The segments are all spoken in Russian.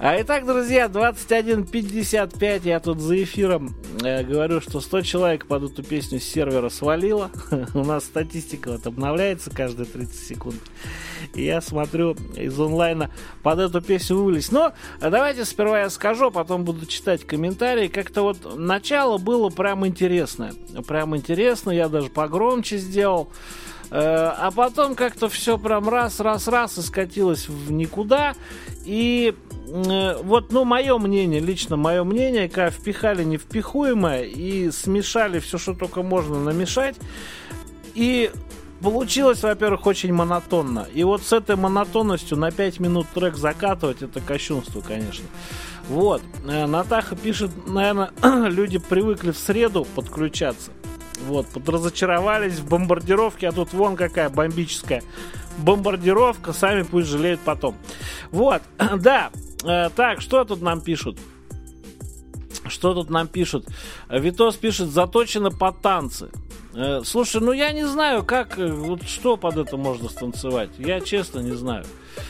Итак, друзья, 21:55, я тут за эфиром говорю, что 100 человек под эту песню с сервера свалило. У нас статистика вот обновляется каждые 30 секунд. И я смотрю, из онлайна под эту песню вылез. Но давайте сперва я скажу, потом буду читать комментарии. Как-то вот начало было прям интересное. Прям интересно, я даже погромче сделал. А потом как-то все прям раз и скатилось в никуда. И вот, ну, мое мнение, лично мое мнение, когда впихали невпихуемое и смешали все, что только можно намешать. И получилось, во-первых, очень монотонно. И вот с этой монотонностью на 5 минут трек закатывать, это кощунство, конечно. Вот. Натаха пишет, наверное, люди привыкли в среду подключаться. Вот, подразочаровались в бомбардировке, а тут вон какая бомбическая бомбардировка, сами пусть жалеют потом. Вот, да, так, что тут нам пишут? Витос пишет, заточено под танцы. Слушай, ну я не знаю, как, вот что под это можно станцевать, я честно не знаю.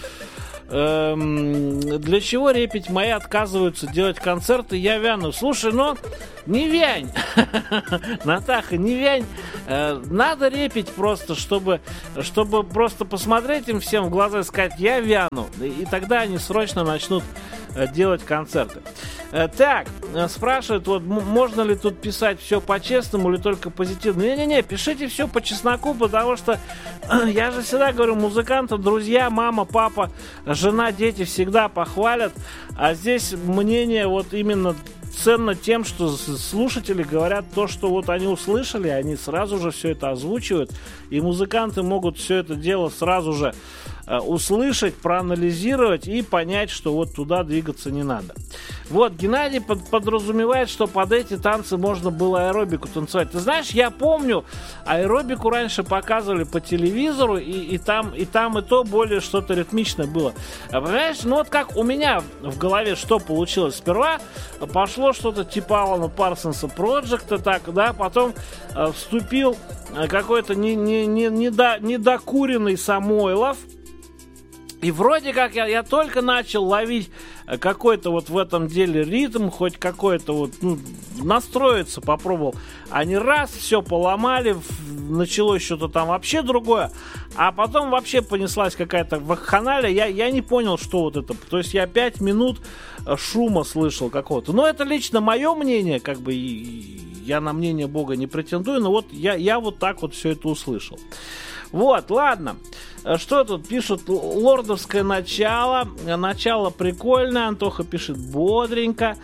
Для чего репить мои отказываются делать концерты, я вяну. Слушай, ну не вянь, Натаха, не вянь. Надо репить просто, чтобы просто посмотреть им всем в глаза и сказать, я вяну. И тогда они срочно начнут делать концерты. Так, спрашивают, вот можно ли тут писать все по-честному или только позитивно? Не-не-не, пишите все по чесноку, потому что я же всегда говорю, музыкантам друзья, мама, папа, жена, дети всегда похвалят, а здесь мнение вот именно ценно тем, что слушатели говорят то, что вот они услышали, они сразу же все это озвучивают, и музыканты могут все это дело сразу же услышать, проанализировать и понять, что вот туда двигаться не надо. Вот, Геннадий подразумевает, что под эти танцы можно было аэробику танцевать. Ты знаешь, я помню, аэробику раньше показывали по телевизору, и там, и то более что-то ритмичное было. Понимаешь, ну вот как у меня в голове что получилось? Сперва пошло что-то типа Алана Парсонса Проджекта, так, да, потом вступил какой-то недокуренный Самойлов. И вроде как я только начал ловить какой-то вот в этом деле ритм, хоть какой-то вот, ну, настроиться попробовал. Они раз, все поломали, началось что-то там вообще другое, а потом вообще понеслась какая-то вакханалия, я не понял, что вот это. То есть я 5 минут шума слышал какого-то. Но это лично мое мнение, как бы, я на мнение Бога не претендую, но вот я вот так вот все это услышал. Вот, ладно. Что тут пишут? Лордовское начало. Начало прикольное. Антоха пишет бодренько.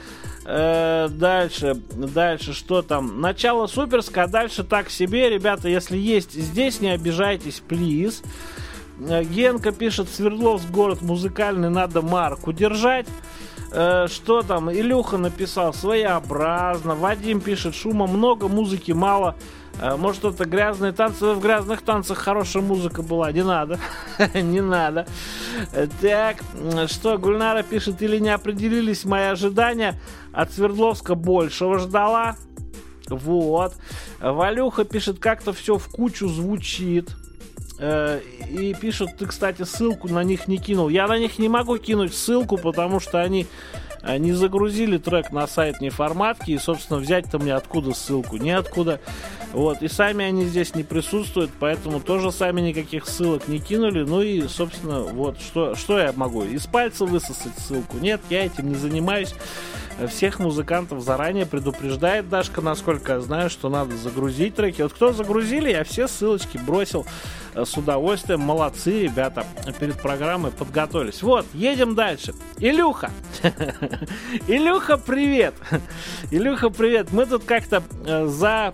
Дальше что там? Начало суперское, а дальше так себе. Ребята, если есть здесь, не обижайтесь, плиз. Генка пишет, Свердловск город музыкальный, надо марку держать. Что там? Илюха написал, своеобразно. Вадим пишет, шума много, музыки мало. Может, это грязные танцы? В грязных танцах хорошая музыка была. Не надо. Не надо. Так, что Гульнара пишет, или не определились мои ожидания? От Свердловска большего ждала. Вот. Валюха пишет, как-то все в кучу звучит. И пишут, ты, кстати, ссылку на них не кинул. Я на них не могу кинуть ссылку, потому что они не загрузили трек на сайт неформатки. И, собственно, взять-то мне откуда ссылку? Неоткуда. Вот. И сами они здесь не присутствуют, поэтому тоже сами никаких ссылок не кинули. Ну и, собственно, вот, что я могу? Из пальца высосать ссылку? Нет, я этим не занимаюсь. Всех музыкантов заранее предупреждает Дашка, насколько я знаю, что надо загрузить треки. Вот кто загрузили, я все ссылочки бросил с удовольствием. Молодцы, ребята, перед программой подготовились. Вот, едем дальше. Илюха. Илюха, привет. Илюха, привет. Мы тут как-то за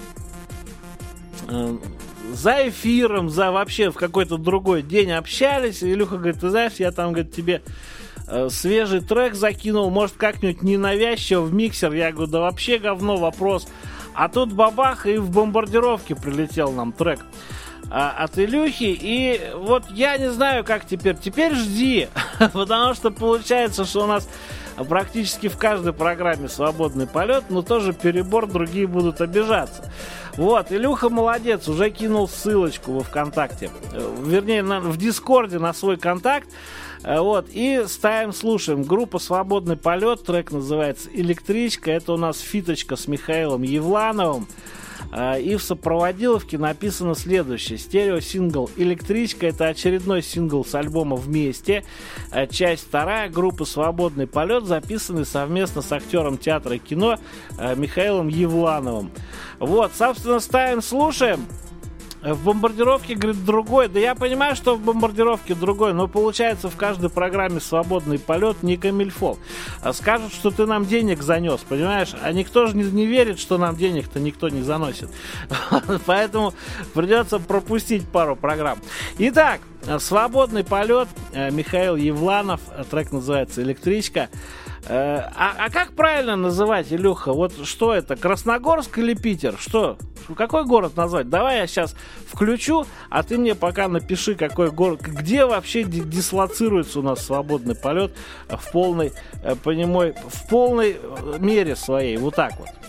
эфиром, вообще в какой-то другой день общались. Илюха говорит, ты знаешь, я там, говорит, тебе свежий трек закинул, может, как-нибудь ненавязчиво в миксер. Я говорю, да вообще говно, вопрос. А тут бабах, и в бомбардировке прилетел нам трек от Илюхи. И вот я не знаю, как теперь жди, потому что получается, что у нас практически в каждой программе свободный полет, но тоже перебор, другие будут обижаться. Вот, Илюха молодец, уже кинул ссылочку во ВКонтакте, вернее, в Дискорде на свой контакт. Вот, и ставим, слушаем. Группа «Свободный полет», трек называется «Электричка». Это у нас фиточка с Михаилом Евлановым. И в сопроводиловке написано следующее. Стереосингл «Электричка» — это очередной сингл с альбома «Вместе». Часть 2, группа «Свободный полет», записанный совместно с актером театра и кино Михаилом Евлановым. Вот, собственно, ставим, слушаем. В бомбардировке, говорит, другой. Да я понимаю, что в бомбардировке другой, но получается в каждой программе «Свободный полет» не камильфо. Скажут, что ты нам денег занес, понимаешь? А никто же не верит, что нам денег-то никто не заносит. Поэтому придется пропустить пару программ. Итак, «Свободный полет», Михаил Евланов, трек называется «Электричка». А как правильно называть, Илюха? Вот что это, Красногорск или Питер? Что? Какой город назвать? Давай я сейчас включу, а ты мне пока напиши, какой город, где вообще дислоцируется у нас «Свободный полет» в полной мере своей. Вот так вот.